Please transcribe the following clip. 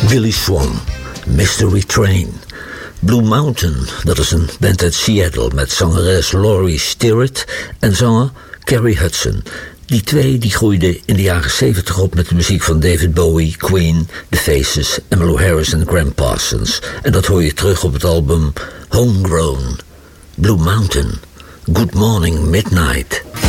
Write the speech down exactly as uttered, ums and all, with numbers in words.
Billy Swan, Mystery Train. Blue Mountain, dat is een band uit Seattle met zangeres Laurie Stirrett en zanger Carrie Hudson. Die twee die groeiden in de jaren zeventig op met de muziek van David Bowie, Queen, The Faces, Emmylou Harris en Graham Parsons. En dat hoor je terug op het album Homegrown. Blue Mountain, Good Morning Midnight.